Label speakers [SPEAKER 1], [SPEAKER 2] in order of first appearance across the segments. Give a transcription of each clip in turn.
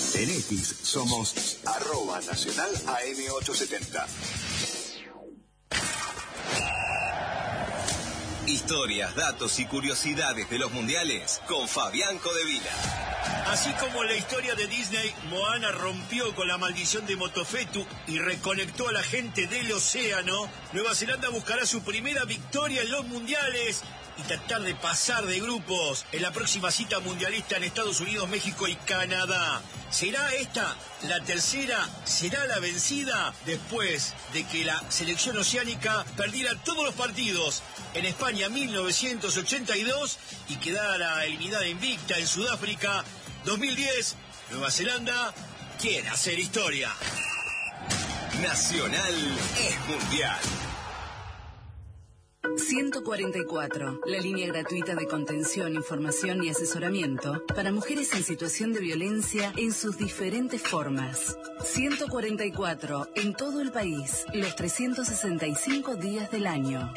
[SPEAKER 1] En X somos @Nacional AM870.
[SPEAKER 2] Historias, datos y curiosidades de los mundiales con Fabián Codevila.
[SPEAKER 3] Así como en la historia de Disney, Moana rompió con la maldición de Motofetu y reconectó a la gente del océano, Nueva Zelanda buscará su primera victoria en los mundiales y tratar de pasar de grupos en la próxima cita mundialista en Estados Unidos, México y Canadá. ¿Será esta la tercera? ¿Será la vencida después de que la selección oceánica perdiera todos los partidos en España 1982 y quedara eliminada invicta en Sudáfrica 2010? Nueva Zelanda quiere hacer historia.
[SPEAKER 2] Nacional es mundial.
[SPEAKER 4] 144, la línea gratuita de contención, información y asesoramiento para mujeres en situación de violencia en sus diferentes formas. 144, en todo el país, los 365 días del año.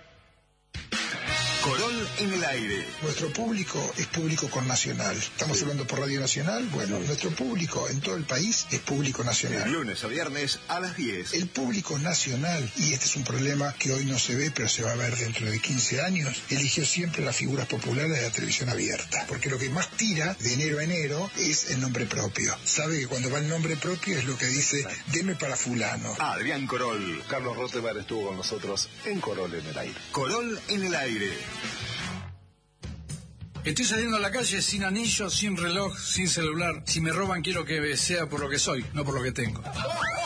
[SPEAKER 1] Corol en el aire.
[SPEAKER 5] Nuestro público es público connacional. Estamos hablando por Radio Nacional. Bueno, nuestro público en todo el país es público nacional.
[SPEAKER 1] De lunes a viernes a las 10.
[SPEAKER 5] El público nacional, y este es un problema que hoy no se ve, pero se va a ver dentro de 15 años, eligió siempre las figuras populares de la televisión abierta. Porque lo que más tira de enero a enero es el nombre propio. Sabe que cuando va el nombre propio es lo que dice, deme para fulano.
[SPEAKER 1] Adrián Corol.
[SPEAKER 6] Carlos Rotebar estuvo con nosotros en Corol en el aire.
[SPEAKER 1] Corol en el aire.
[SPEAKER 7] Estoy saliendo a la calle sin anillo, sin reloj, sin celular. Si me roban quiero que sea por lo que soy, no por lo que tengo.